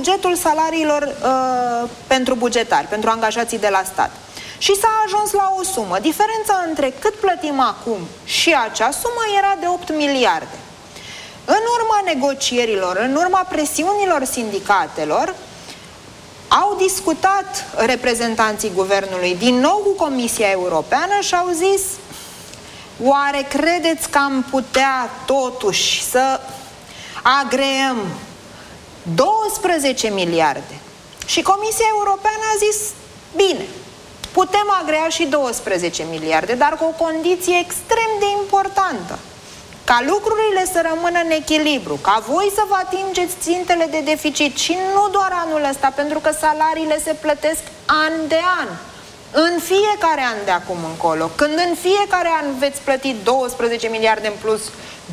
bugetul salariilor pentru bugetari, pentru angajații de la stat. Și s-a ajuns la o sumă. Diferența între cât plătim acum și acea sumă era de 8 miliarde. În urma negocierilor, în urma presiunilor sindicatelor, au discutat reprezentanții guvernului din nou cu Comisia Europeană și au zis: oare credeți că am putea totuși să agreăm 12 miliarde? Și Comisia Europeană a zis: bine, putem agrea și 12 miliarde, dar cu o condiție extrem de importantă. Ca lucrurile să rămână în echilibru, ca voi să vă atingeți țintele de deficit și nu doar anul ăsta, pentru că salariile se plătesc an de an. În fiecare an de acum încolo, când în fiecare an veți plăti 12 miliarde în plus,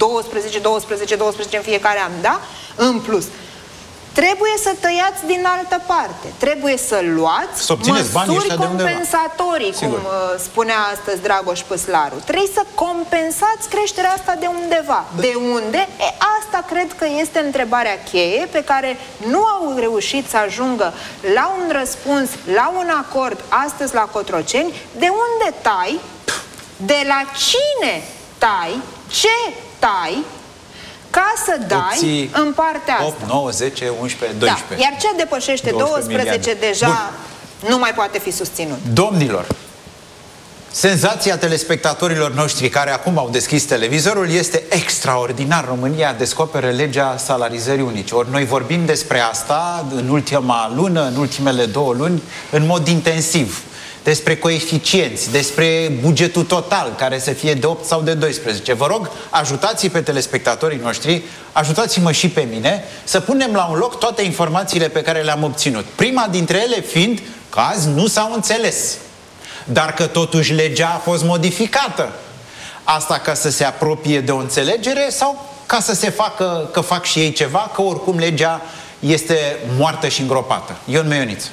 12 în fiecare an, da? În plus. Trebuie să tăiați din altă parte. Trebuie să luați măsuri compensatorii, cum spunea astăzi Dragoș Păslaru. Trebuie să compensați creșterea asta de undeva. De unde? Asta cred că este întrebarea cheie pe care nu au reușit să ajungă la un răspuns, la un acord astăzi la Cotroceni. De unde tai? De la cine tai? Ce tai? Ca să dai în partea asta. 8, 9, 10, 11, 12. Da. Iar ce depășește 12 deja nu mai poate fi susținut. Domnilor, senzația telespectatorilor noștri care acum au deschis televizorul este extraordinar. România descoperă legea salarizării unice. Ori noi vorbim despre asta în ultima lună, în ultimele 2 luni, în mod intensiv. Despre coeficienți, despre bugetul total, care să fie de 8 sau de 12. Vă rog, ajutați-i pe telespectatorii noștri, ajutați-mă și pe mine, să punem la un loc toate informațiile pe care le-am obținut. Prima dintre ele fiind că azi nu s-au înțeles, dar că totuși legea a fost modificată. Asta ca să se apropie de o înțelegere sau ca să se facă, că fac și ei ceva, că oricum legea este moartă și îngropată? Ion Meioniță.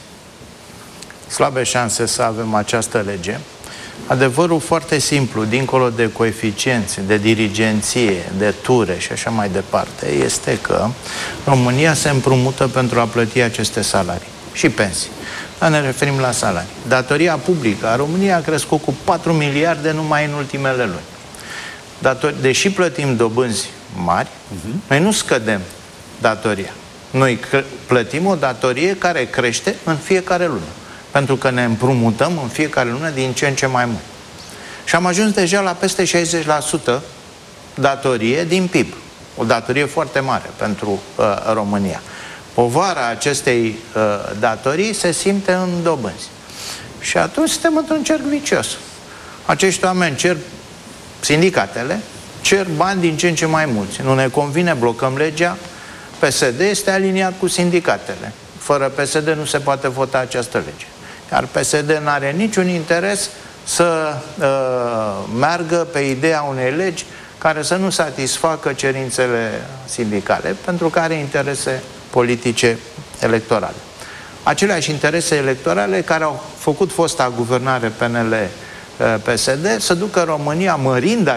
Slabe șanse să avem această lege. Adevărul foarte simplu, dincolo de coeficienți, de dirigenție, de ture și așa mai departe, este că România se împrumută pentru a plăti aceste salarii și pensii. Dar ne referim la salarii. Datoria publică a României a crescut cu 4 miliarde numai în ultimele luni. Deși plătim dobânzi mari, noi nu scădem datoria. Noi plătim o datorie care crește în fiecare lună. Pentru că ne împrumutăm în fiecare lună din ce în ce mai mult. Și am ajuns deja la peste 60% datorie din PIB. O datorie foarte mare pentru România. Povara acestei datorii se simte în dobânzi. Și atunci suntem într-un cerc vicios. Acești oameni cer, sindicatele, cer bani din ce în ce mai mulți. Nu ne convine, blocăm legea. PSD este aliniat cu sindicatele. Fără PSD nu se poate vota această lege. Iar PSD nu are niciun interes să meargă pe ideea unei legi care să nu satisfacă cerințele sindicale, pentru că are interese politice electorale. Aceleași interese electorale care au făcut fosta guvernare PNL-PSD să ducă România mărind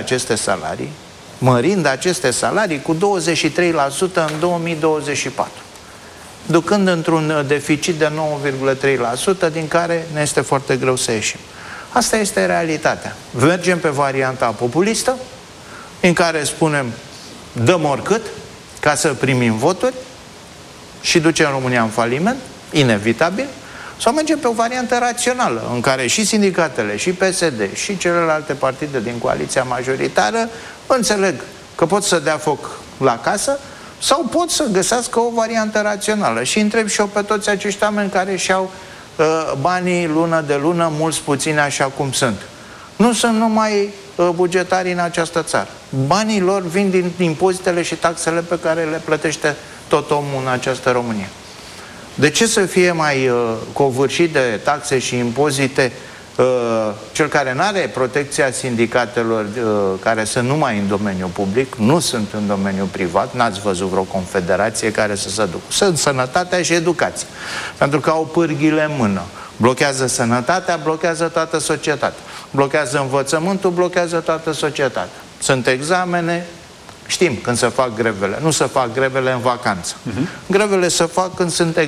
aceste salarii cu 23% în 2024. Ducând într-un deficit de 9,3%, din care ne este foarte greu să ieșim. Asta este realitatea. Mergem pe varianta populistă, în care spunem dăm oricât ca să primim voturi și ducem România în faliment, inevitabil, sau mergem pe o variantă rațională, în care și sindicatele, și PSD, și celelalte partide din coaliția majoritară înțeleg că pot să dea foc la casă, sau pot să găsească o variantă rațională. Și întreb și eu pe toți acești oameni care și-au banii lună de lună, mulți puțini așa cum sunt. Nu sunt numai bugetarii în această țară. Banii lor vin din impozitele și taxele pe care le plătește tot omul în această Românie. De ce să fie mai covârșit de taxe și impozite cel care nu are protecția sindicatelor care sunt numai în domeniul public, nu sunt în domeniul privat, n-ați văzut vreo confederație care să se ducă. Sunt sănătatea și educația. Pentru că au pârghile în mână. Blochează sănătatea, blochează toată societatea. Blochează învățământul, blochează toată societatea. Sunt examene, știm când se fac grevele. Nu se fac grevele în vacanță. Grevele se fac când sunt